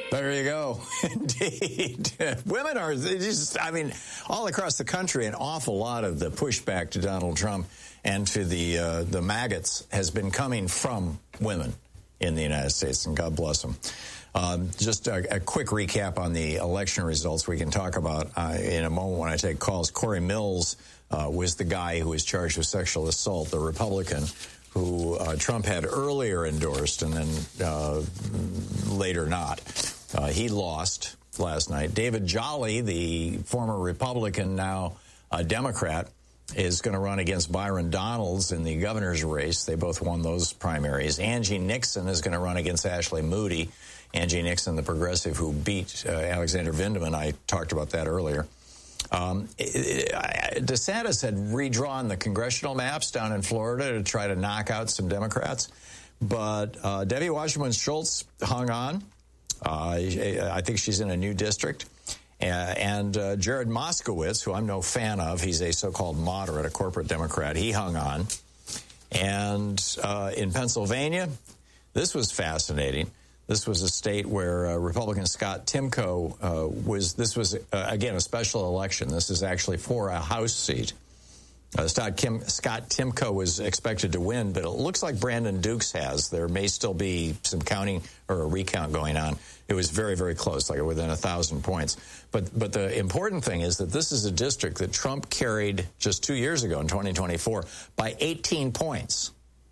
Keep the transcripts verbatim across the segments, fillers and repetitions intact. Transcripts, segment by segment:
There you go. Indeed. Women are just, I mean, all across the country, an awful lot of the pushback to Donald Trump and to the uh, the maggots has been coming from women in the United States, and God bless them. Um, just a, a quick recap on the election results we can talk about uh, in a moment when I take calls. Corey Mills uh, was the guy who was charged with sexual assault, the Republican who uh, Trump had earlier endorsed and then uh, later not. Uh, he lost last night. David Jolly, the former Republican, now a Democrat, is going to run against Byron Donalds in the governor's race. They both won those primaries. Angie Nixon is going to run against Ashley Moody. Angie Nixon, the progressive who beat uh, Alexander Vindman. I talked about that earlier. Um, it, it, DeSantis had redrawn the congressional maps down in Florida to try to knock out some Democrats. But uh, Debbie Wasserman Schultz hung on. Uh, I think she's in a new district. Uh, and uh, Jared Moskowitz, who I'm no fan of, he's a so-called moderate, a corporate Democrat, he hung on. And uh, in Pennsylvania, this was fascinating. This was a state where uh, Republican Scott Timko uh, was, this was, uh, again, a special election. This is actually for a House seat. Uh, Scott, Kim, Scott Timko was expected to win, but it looks like Brandon Dukes has. There may still be some counting or a recount going on. It was very, very close, like within a thousand points. But but the important thing is that this is a district that Trump carried just two years ago in twenty twenty-four by eighteen points.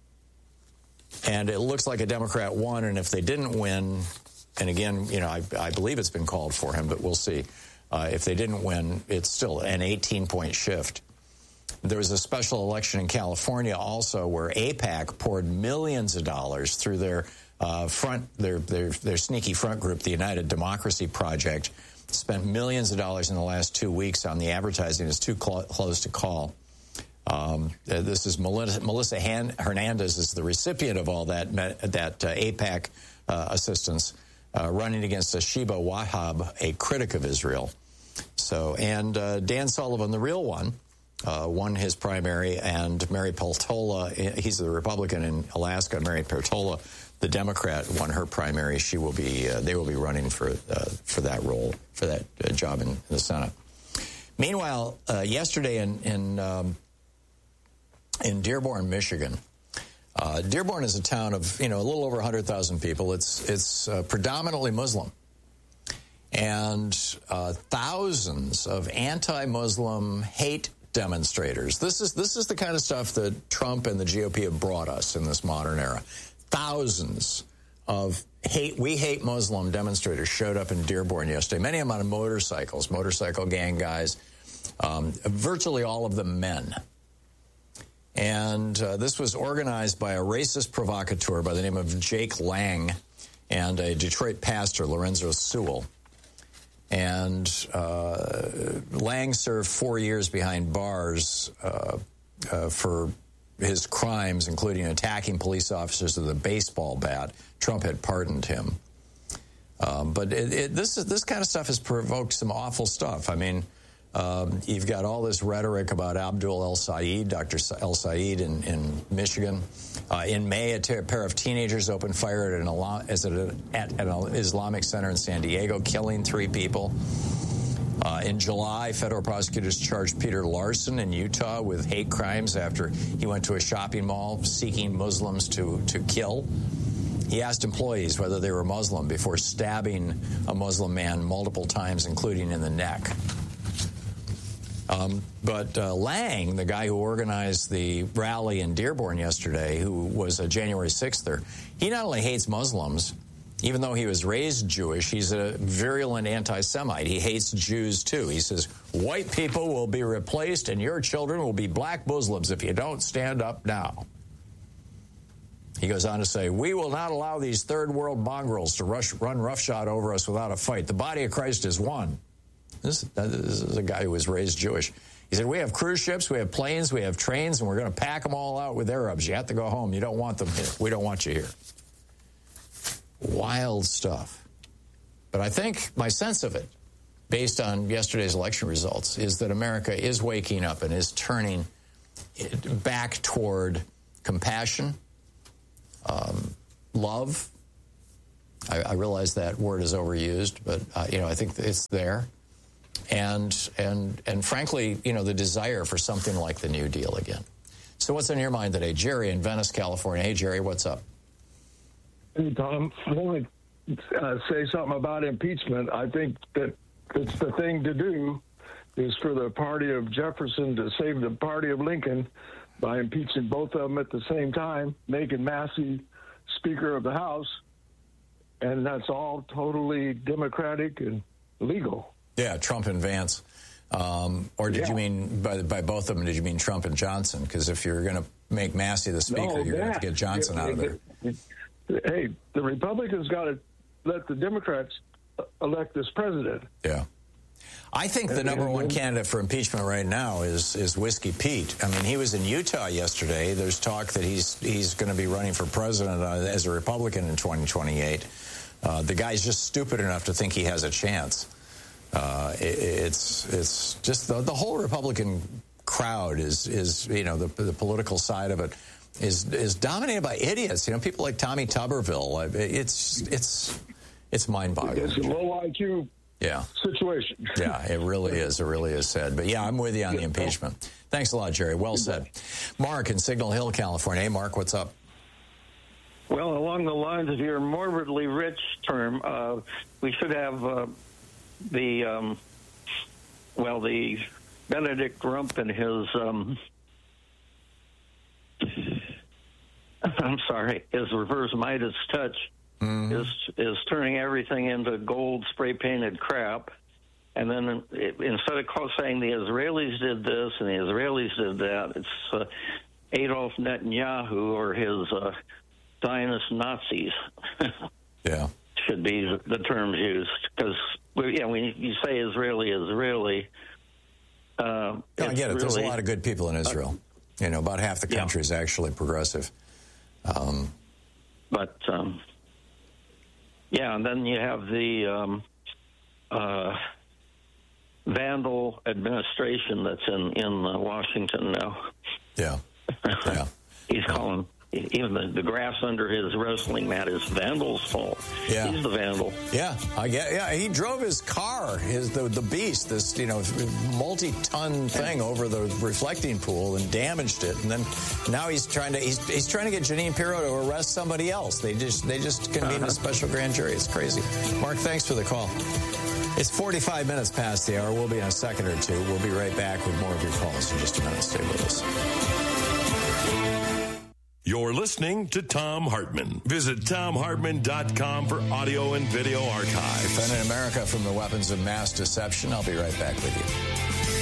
And it looks like a Democrat won, and if they didn't win, and again, you know, I, I believe it's been called for him, but we'll see. Uh, if they didn't win, it's still an eighteen-point shift. There was a special election in California also where AIPAC poured millions of dollars through their uh, front, their, their their sneaky front group, the United Democracy Project, spent millions of dollars in the last two weeks on the advertising. It's too cl- close to call. Um, this is Melissa, Melissa Han- Hernandez is the recipient of all that that uh, AIPAC uh, assistance, uh, running against Sheba Wahab, a critic of Israel. So, and uh, Dan Sullivan, the real one, Uh, won his primary, and Mary Peltola, he's the Republican in Alaska. Mary Peltola, the Democrat, won her primary. She will be, uh, they will be running for uh, for that role, for that uh, job in, in the Senate. Meanwhile, uh, yesterday in in, um, in Dearborn, Michigan, uh, Dearborn is a town of you know a little over one hundred thousand people. It's it's uh, predominantly Muslim. And uh, thousands of anti-Muslim hate demonstrators. This is this is the kind of stuff that Trump and the G O P have brought us in this modern era. Thousands of hate, we hate Muslim demonstrators showed up in Dearborn yesterday. Many of them on motorcycles, motorcycle gang guys, um, virtually all of them men. And uh, this was organized by a racist provocateur by the name of Jake Lang and a Detroit pastor, Lorenzo Sewell. And uh, Lang served four years behind bars uh, uh, for his crimes, including attacking police officers with a baseball bat. Trump had pardoned him. Um, but it, it, this is, this kind of stuff has provoked some awful stuff. I mean, um, you've got all this rhetoric about Abdul El Sayed, Doctor El Sayed in, in Michigan. Uh, in May, a ter- pair of teenagers opened fire at an, as a, at an Islamic center in San Diego, killing three people. Uh, in July, federal prosecutors charged Peter Larson in Utah with hate crimes after he went to a shopping mall seeking Muslims to, to kill. He asked employees whether they were Muslim before stabbing a Muslim man multiple times, including in the neck. Um, but uh, Lang, the guy who organized the rally in Dearborn yesterday, who was a January sixth-er, he not only hates Muslims, even though he was raised Jewish, he's a virulent anti-Semite. He hates Jews, too. He says, white people will be replaced and your children will be black Muslims if you don't stand up now. He goes on to say, we will not allow these third world mongrels to rush, run roughshod over us without a fight. The body of Christ is one. This, this is a guy who was raised Jewish. He said, we have cruise ships, we have planes, we have trains, and we're going to pack them all out with Arabs. You have to go home. You don't want them here. We don't want you here. Wild stuff. But I think my sense of it, based on yesterday's election results, is that America is waking up and is turning back toward compassion, um, love, I, I realize that word is overused, but uh, you know, I think it's there. And and and frankly, you know, the desire for something like the New Deal again. So what's on your mind today? Jerry in Venice, California. Hey, Jerry, what's up? Hey, Tom. I want to uh, say something about impeachment. I think that it's the thing to do is for the party of Jefferson to save the party of Lincoln by impeaching both of them at the same time, making Massey Speaker of the House, and that's all totally democratic and legal. Yeah, Trump and Vance. Um, or did yeah. you mean, by, by both of them, did you mean Trump and Johnson? Because if you're going to make Massey the Speaker, no, you're going to have to get Johnson out of there. Hey, the Republicans got to let the Democrats elect this president. Yeah. I think the number one candidate for impeachment right now is is Whiskey Pete. I mean, he was in Utah yesterday. There's talk that he's he's going to be running for president uh, as a Republican in twenty twenty-eight. Uh, the guy's just stupid enough to think he has a chance. Uh, it, it's it's just the, the whole Republican crowd is is you know the the political side of it is is dominated by idiots. You know, people like Tommy Tuberville. It's it's it's mind-boggling. It's a low I Q. Yeah. Situation. Yeah, it really is. It really is sad. But yeah, I'm with you on the impeachment. Thanks a lot, Jerry. Well said. Mark in Signal Hill, California. Hey, Mark, what's up? Well, along the lines of your morbidly rich term, uh, we should have uh, the, um, well, the Benedict Rump and his, um, I'm sorry, his reverse Midas touch. Mm-hmm. is is turning everything into gold spray-painted crap. And then it, instead of saying the Israelis did this and the Israelis did that, it's uh, Adolf Netanyahu or his uh, Zionist Nazis. Yeah. Should be the terms used. Because, yeah, when you say Israeli, Israeli... Uh, yeah, I get it. Really, there's a lot of good people in Israel. Uh, you know, about half the country yeah. is actually progressive. Um, but... Um, Yeah, and then you have the um, uh, vandal administration that's in, in uh, Washington now. Yeah. Yeah. He's calling, even the, the grass under his wrestling mat is Vandal's fault. Yeah. He's the vandal. Yeah, I get. Yeah, he drove his car, his the, the Beast, this, you know, multi-ton thing over the reflecting pool and damaged it. And then now he's trying to he's he's trying to get Jeanine Pirro to arrest somebody else. They just they just convened uh-huh. a special grand jury. It's crazy. Mark, thanks for the call. It's forty-five minutes past the hour. We'll be in a second or two. We'll be right back with more of your calls in just a minute. Stay with us. You're listening to Thom Hartmann. Visit Thom Hartmann dot com for audio and video archives. Defending America from the weapons of mass deception. I'll be right back with you.